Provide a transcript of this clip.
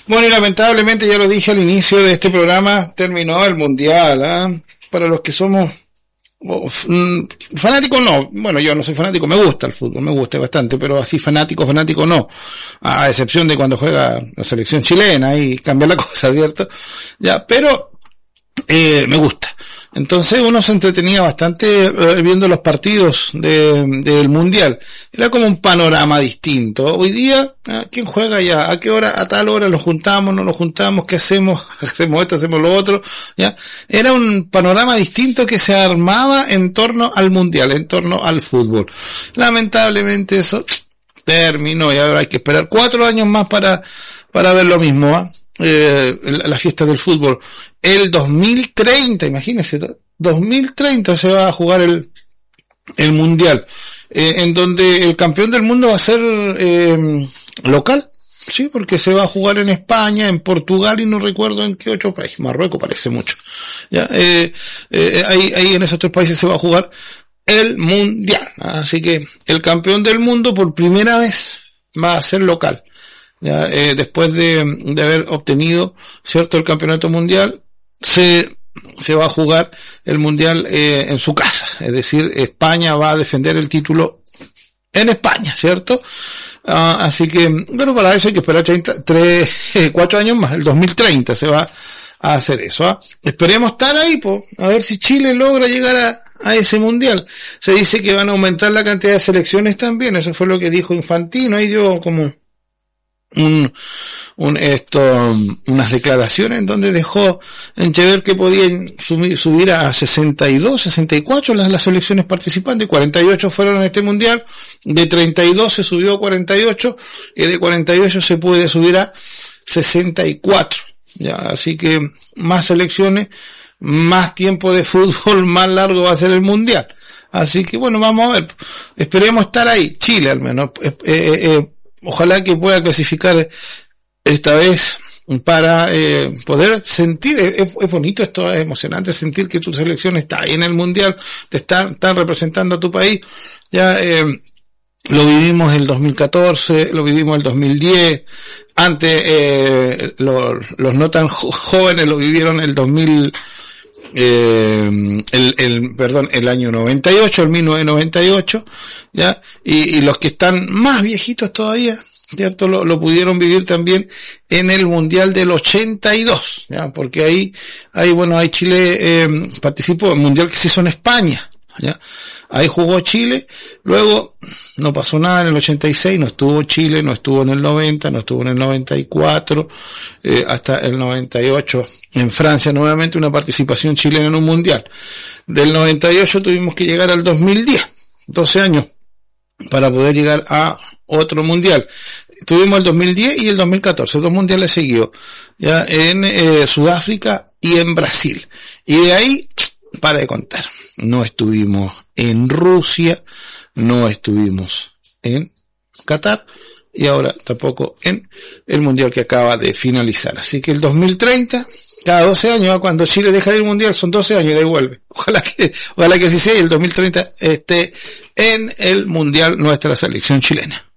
Bueno, y lamentablemente, ya lo dije al inicio de este programa, terminó el Mundial, ¿eh? Para los que somos fanáticos, no. Bueno, yo no soy fanático, me gusta el fútbol, me gusta bastante, pero así fanático no. A excepción de cuando juega la selección chilena y cambia la cosa, ¿cierto? Ya, pero me gusta. Entonces uno se entretenía bastante viendo los partidos del Mundial. Era como un panorama distinto. Hoy día, ¿quién juega ya? ¿A qué hora? A tal hora nos juntamos, no nos juntamos, ¿qué hacemos? Hacemos esto, hacemos lo otro, ¿ya? Era un panorama distinto que se armaba en torno al Mundial, en torno al fútbol. Lamentablemente eso terminó y ahora hay que esperar 4 años más para ver lo mismo, ¿ah? La fiesta del fútbol. El 2030, imagínense, 2030 se va a jugar el Mundial, en donde el campeón del mundo va a ser local, sí, porque se va a jugar en España, en Portugal y no recuerdo en qué otro país. Marruecos parece mucho. Ya, ahí en esos 3 países se va a jugar el Mundial. Así que el campeón del mundo por primera vez va a ser local. Ya, después de haber obtenido, cierto, el campeonato mundial, se va a jugar el Mundial en su casa. Es decir, España va a defender el título en España, ¿cierto? Así que, bueno, para eso hay que esperar 4 años más. El 2030 se va a hacer eso. Esperemos estar ahí, a ver si Chile logra llegar a ese Mundial. Se dice que van a aumentar la cantidad de selecciones también. Eso fue lo que dijo Infantino. Ahí dio como unas declaraciones en donde dejó entrever que podían subir a 62, 64 las selecciones participantes. 48 fueron en este Mundial, de 32 se subió a 48 y de 48 se puede subir a 64. Ya, así que más selecciones, más tiempo de fútbol, más largo va a ser el Mundial. Así que bueno, vamos a ver, esperemos estar ahí, Chile al menos, ojalá que pueda clasificar esta vez para poder sentir, es bonito esto, es emocionante sentir que tu selección está ahí en el Mundial, te están representando a tu país. Ya lo vivimos el 2014, lo vivimos el 2010, antes los no tan jóvenes lo vivieron el 2000, el año 98, el 1998, ya, y los que están más viejitos todavía, cierto, lo pudieron vivir también en el Mundial del 82, ya, porque ahí Chile participó en el Mundial que se hizo en España, ya, ahí jugó Chile, luego no pasó nada en el 86, no estuvo Chile, no estuvo en el 90, no estuvo en el 94, hasta el 98 en Francia nuevamente una participación chilena en un Mundial. Del 98 tuvimos que llegar al 2010, 12 años para poder llegar a otro Mundial. Tuvimos el 2010 y el 2014, 2 mundiales seguidos, ya, en Sudáfrica y en Brasil. Y de ahí, para de contar. No estuvimos en Rusia, no estuvimos en Qatar y ahora tampoco en el Mundial que acaba de finalizar. Así que el 2030, cada 12 años, cuando Chile deja de ir al Mundial, son 12 años y devuelve. Ojalá que así sea y el 2030 esté en el Mundial nuestra selección chilena.